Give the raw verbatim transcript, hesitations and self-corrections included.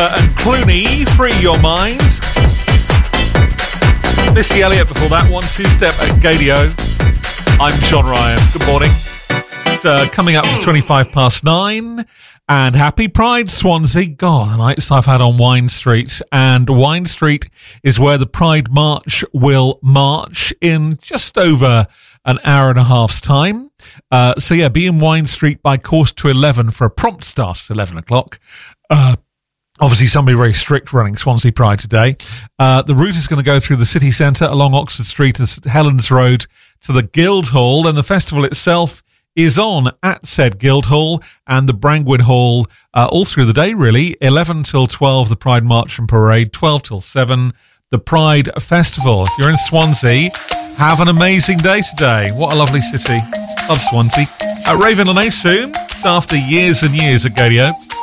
Carter and Clooney, Free Your Mind. Missy Elliott before that one, Two-Step at Gadio. I'm John Ryan. Good morning. It's uh, coming up to twenty-five past nine. And happy Pride, Swansea. God, the nights I've had on Wine Street. And Wine Street is where the Pride March will march in just over an hour and a half's time. Uh, so yeah, be in Wine Street by quarter to eleven for a prompt start at eleven o'clock. Uh, obviously somebody very strict running Swansea Pride today. Uh, the route is going to go through the city centre along Oxford Street to Helens Road to the Guildhall. Then the festival itself is on at said Guildhall and the Brangwyn Hall uh, all through the day, really. eleven till twelve, the Pride March and Parade. twelve till seven, the Pride Festival. If you're in Swansea, have an amazing day today. What a lovely city. Love Swansea. At Raven Lene soon, after years and years at Gadio.